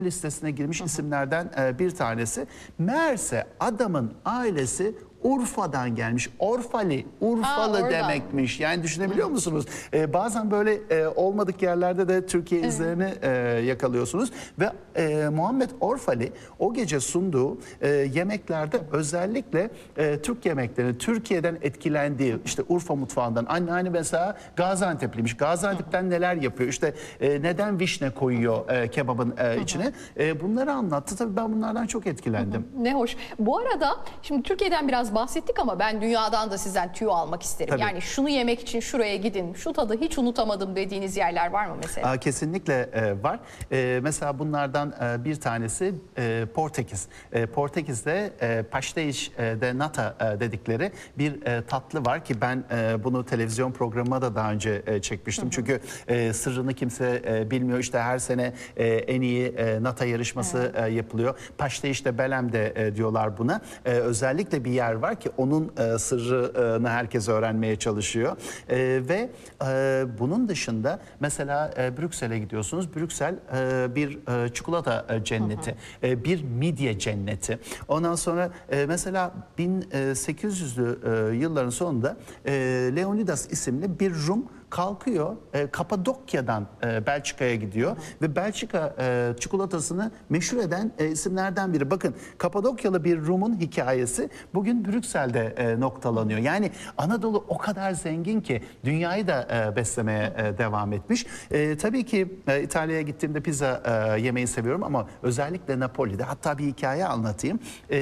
listesine girmiş isimlerden bir tanesi. Meğerse adamın ailesi Urfa'dan gelmiş. Orfali, Urfalı demekmiş. Yani düşünebiliyor musunuz? Bazen böyle olmadık yerlerde de Türkiye izlerini yakalıyorsunuz. Ve Muhammed Orfali o gece sunduğu yemeklerde özellikle Türk yemeklerini, Türkiye'den etkilendiği, işte Urfa mutfağından, anneanne mesela Gaziantep'liymiş. Gaziantep'ten neler yapıyor? İşte neden vişne koyuyor kebabın içine? Bunları anlattı. Tabii ben bunlardan çok etkilendim. Ne hoş. Bu arada şimdi Türkiye'den biraz bahsettik ama ben dünyadan da sizden tüyo almak isterim. Tabii. Yani şunu yemek için şuraya gidin, şu tadı hiç unutamadım dediğiniz yerler var mı mesela? Kesinlikle var. Mesela bunlardan bir tanesi Portekiz. Portekiz'de pastéis de nata dedikleri bir tatlı var ki ben bunu televizyon programıma da daha önce çekmiştim. Çünkü sırrını kimse bilmiyor. İşte her sene en iyi nata yarışması yapılıyor. Pastéis de Belém de diyorlar buna. Özellikle bir yer var ki onun sırrını herkes öğrenmeye çalışıyor. Ve bunun dışında mesela Brüksel'e gidiyorsunuz. Brüksel bir çikolata cenneti, bir midye cenneti. Ondan sonra mesela 1800'lü yılların sonunda Leonidas isimli bir Rum kalkıyor, Kapadokya'dan Belçika'ya gidiyor ve Belçika çikolatasını meşhur eden isimlerden biri. Bakın, Kapadokyalı bir Rum'un hikayesi bugün Brüksel'de noktalanıyor. Yani Anadolu o kadar zengin ki dünyayı da beslemeye devam etmiş. Tabii ki İtalya'ya gittiğimde pizza yemeyi seviyorum ama özellikle Napoli'de, hatta bir hikaye anlatayım.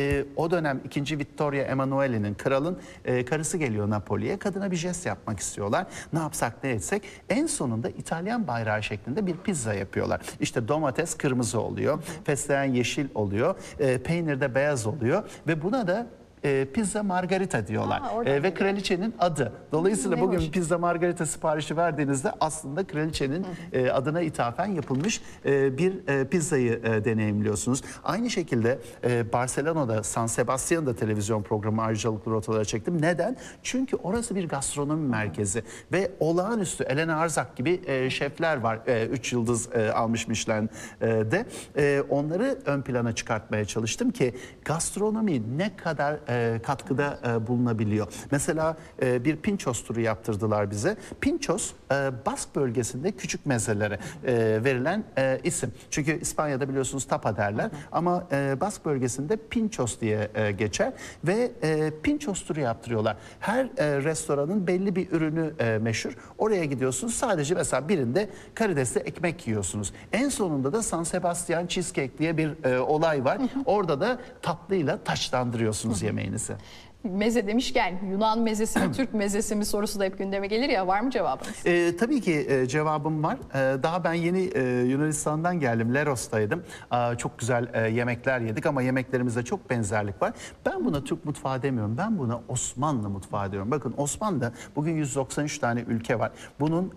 O dönem 2. Vittorio Emanuele'nin, kralın karısı geliyor Napoli'ye. Kadına bir jest yapmak istiyorlar. Ne yapsak ne etsek, en sonunda İtalyan bayrağı şeklinde bir pizza yapıyorlar. İşte domates kırmızı oluyor, fesleğen yeşil oluyor, peynir de beyaz oluyor ve buna da pizza margarita diyorlar. Ve kraliçenin adı. Dolayısıyla bugün pizza margarita siparişi verdiğinizde aslında kraliçenin adına ithafen yapılmış bir pizzayı deneyimliyorsunuz. Aynı şekilde Barcelona'da, San Sebastian'da televizyon programı ayrıcalıklı rotalara çektim. Neden? Çünkü orası bir gastronomi merkezi ve olağanüstü Elena Arzak gibi şefler var. 3 yıldız almış Michelin'de. Onları ön plana çıkartmaya çalıştım ki gastronomi ne kadar katkıda bulunabiliyor. Mesela bir pinchos turu yaptırdılar bize. Pinchos, Bask bölgesinde küçük mezelere verilen isim. Çünkü İspanya'da biliyorsunuz tapa derler ama Bask bölgesinde pinchos diye geçer ve pinchos turu yaptırıyorlar. Her restoranın belli bir ürünü meşhur. Oraya gidiyorsunuz, sadece mesela birinde karidesli ekmek yiyorsunuz. En sonunda da San Sebastian Cheesecake diye bir olay var. Orada da tatlıyla taçlandırıyorsunuz yemeğinizi. Meze demişken Yunan mezesi mi Türk mezesi mi sorusu da hep gündeme gelir ya, var mı cevabınız? Tabii ki cevabım var. Daha ben yeni Yunanistan'dan geldim. Leros'taydım. Çok güzel yemekler yedik ama yemeklerimizde çok benzerlik var. Ben buna Türk mutfağı demiyorum. Ben buna Osmanlı mutfağı diyorum. Bakın, Osmanlı'da bugün 193 tane ülke var. Bunun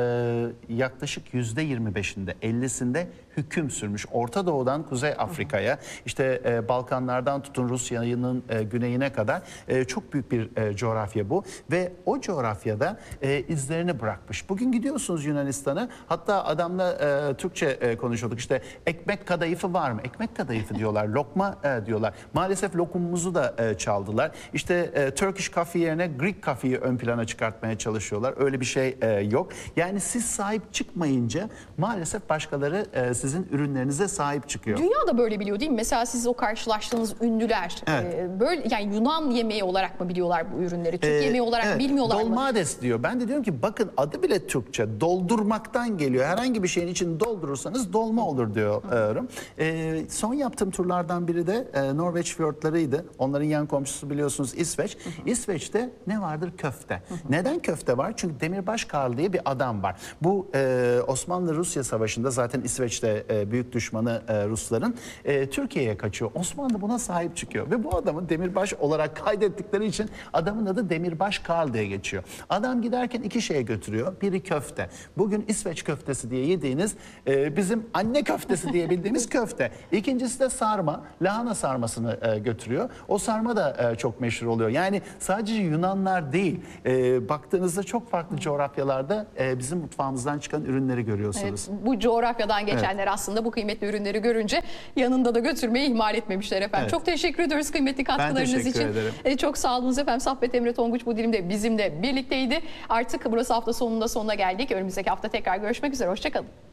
yaklaşık %25'inde, 50'sinde hüküm sürmüş. Orta Doğu'dan Kuzey Afrika'ya, işte Balkanlardan tutun Rusya'nın güneyine kadar çok büyük bir coğrafya bu ve o coğrafyada izlerini bırakmış. Bugün gidiyorsunuz Yunanistan'a, hatta adamla Türkçe konuşuyorduk, işte ekmek kadayıfı var mı? Ekmek kadayıfı diyorlar, lokma diyorlar. Maalesef lokumumuzu da çaldılar. İşte Turkish coffee yerine Greek coffee'yi ön plana çıkartmaya çalışıyorlar. Öyle bir şey yok. Yani siz sahip çıkmayınca maalesef başkaları sizin ürünlerinize sahip çıkıyor. Dünya da böyle biliyor değil mi? Mesela siz o karşılaştığınız ünlüler böyle, yani Yunan yemeği olarak mı biliyorlar bu ürünleri? Türk yemeği olarak bilmiyorlar mı? Dolmades diyor. Ben de diyorum ki bakın, adı bile Türkçe. Doldurmaktan geliyor. Herhangi bir şeyin içini doldurursanız dolma olur diyorum. Son yaptığım turlardan biri de Norveç fiyortlarıydı. Onların yan komşusu biliyorsunuz İsveç. İsveç'te ne vardır? Köfte. Neden köfte var? Çünkü Demirbaş Karl diye bir adam var. Bu Osmanlı-Rusya savaşında zaten İsveç'te büyük düşmanı Rusların Türkiye'ye kaçıyor. Osmanlı buna sahip çıkıyor ve bu adamın Demirbaş olarak kaydettikleri için adamın adı Demirbaş Karl diye geçiyor. Adam giderken iki şeye götürüyor. Biri köfte. Bugün İsveç köftesi diye yediğiniz bizim anne köftesi diye bildiğimiz köfte. İkincisi de sarma. Lahana sarmasını götürüyor. O sarma da çok meşhur oluyor. Yani sadece Yunanlar değil. Baktığınızda çok farklı coğrafyalarda bizim mutfağımızdan çıkan ürünleri görüyorsunuz. Evet, bu coğrafyadan geçenler aslında bu kıymetli ürünleri görünce yanında da götürmeyi ihmal etmemişler efendim. Evet. Çok teşekkür ediyoruz kıymetli katkılarınız teşekkür için. ederim. Çok sağ olunuz efendim. Saffet Emre Tonguç bu dilimde bizimle birlikteydi. Artık burası hafta sonunda sonuna geldik. Önümüzdeki hafta tekrar görüşmek üzere. Hoşçakalın.